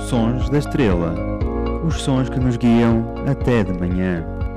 Sons da Estrela. Os sons que nos guiam até de manhã.